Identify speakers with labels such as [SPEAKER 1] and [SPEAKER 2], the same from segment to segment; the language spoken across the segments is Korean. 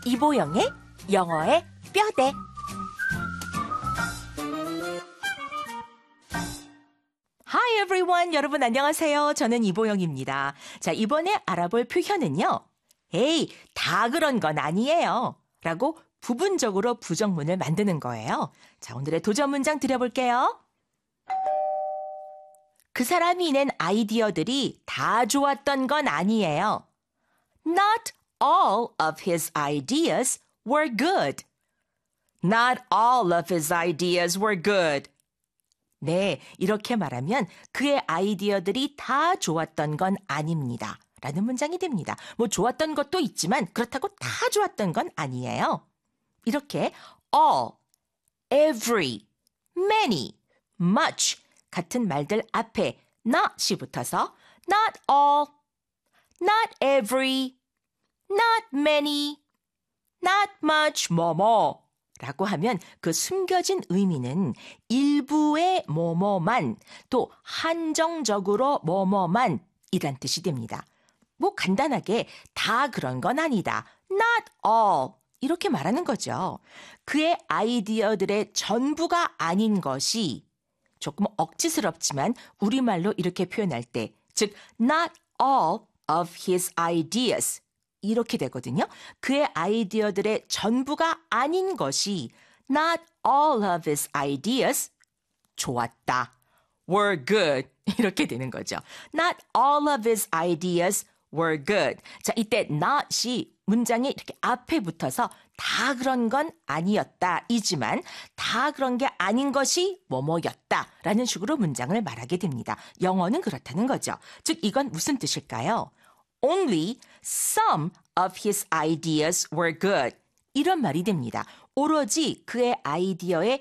[SPEAKER 1] 이보영의 영어의 뼈대. Hi everyone, 여러분 안녕하세요. 저는 이보영입니다. 자, 이번에 알아볼 표현은요. 에이, 다 그런 건 아니에요. 라고 부분적으로 부정문을 만드는 거예요. 자, 오늘의 도전 문장 드려볼게요. 그 사람이 낸 아이디어들이 다 좋았던 건 아니에요. Not all of his ideas were good. Not all of his ideas were good. 네, 이렇게 말하면 그의 아이디어들이 다 좋았던 건 아닙니다. 라는 문장이 됩니다. 뭐 좋았던 것도 있지만 그렇다고 다 좋았던 건 아니에요. 이렇게 all, every, many, much 같은 말들 앞에 not이 붙어서 not all, not every, not many, not much, 뭐뭐 라고 하면 그 숨겨진 의미는 일부의 뭐뭐만, 또 한정적으로 뭐뭐만 이란 뜻이 됩니다. 뭐 간단하게 다 그런 건 아니다. Not all. 이렇게 말하는 거죠. 그의 아이디어들의 전부가 아닌 것이 조금 억지스럽지만 우리말로 이렇게 표현할 때, 즉 not all of his ideas 이렇게 되거든요. 그의 아이디어들의 전부가 아닌 것이 not all of his ideas 좋았다. were good 이렇게 되는 거죠. Not all of his ideas were good. 자, 이때 not이 문장에 이렇게 앞에 붙어서 다 그런 건 아니었다 이지만 다 그런 게 아닌 것이 뭐뭐였다 라는 식으로 문장을 말하게 됩니다. 영어는 그렇다는 거죠. 즉 이건 무슨 뜻일까요? Only some of his ideas were good. 이런 말이 됩니다. 오로지 그의 아이디어의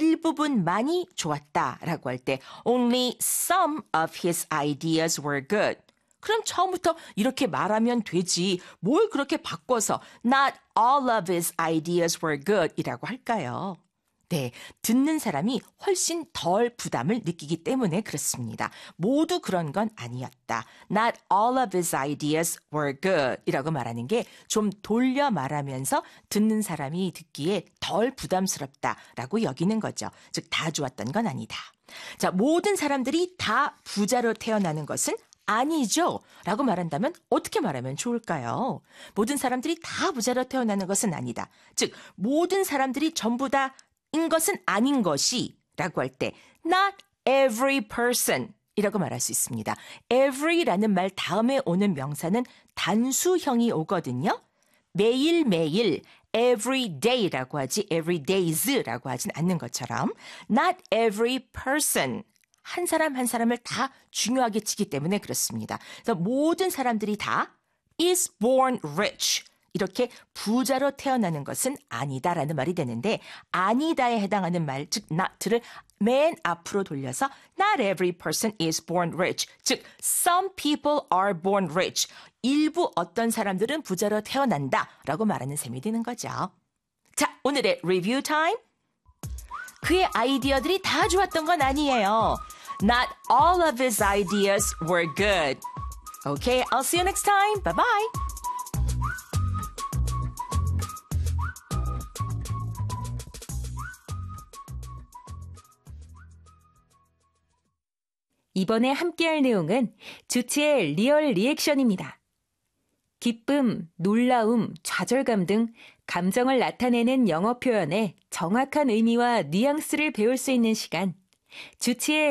[SPEAKER 1] 일부분만이 좋았다라고 할 때 Only some of his ideas were good. 그럼 처음부터 이렇게 말하면 되지. 뭘 그렇게 바꿔서 Not all of his ideas were good 이라고 할까요? 네, 듣는 사람이 훨씬 덜 부담을 느끼기 때문에 그렇습니다. 모두 그런 건 아니었다. Not all of his ideas were good 이라고 말하는 게 좀 돌려 말하면서 듣는 사람이 듣기에 덜 부담스럽다라고 여기는 거죠. 즉, 다 좋았던 건 아니다. 자, 모든 사람들이 다 부자로 태어나는 것은 아니죠. 라고 말한다면 어떻게 말하면 좋을까요? 모든 사람들이 다 부자로 태어나는 것은 아니다. 즉, 모든 사람들이 전부 다 인 것은 아닌 것이 라고 할 때 not every person 이라고 말할 수 있습니다. every라는 말 다음에 오는 명사는 단수형이 오거든요. 매일매일 every day라고 하지 every days라고 하진 않는 것처럼 not every person 한 사람 한 사람을 다 중요하게 치기 때문에 그렇습니다. 그래서 모든 사람들이 다 is born rich 이렇게 부자로 태어나는 것은 아니다라는 말이 되는데 아니다에 해당하는 말, 즉 not를 맨 앞으로 돌려서 not every person is born rich. 즉 some people are born rich. 일부 어떤 사람들은 부자로 태어난다라고 말하는 셈이 되는 거죠. 자, 오늘의 리뷰 타임. 그의 아이디어들이 다 좋았던 건 아니에요. Not all of his ideas were good. Okay, I'll see you next time. Bye-bye.
[SPEAKER 2] 이번에 함께할 내용은 주치의 리얼 리액션입니다. 기쁨, 놀라움, 좌절감 등 감정을 나타내는 영어 표현의 정확한 의미와 뉘앙스를 배울 수 있는 시간, 주치의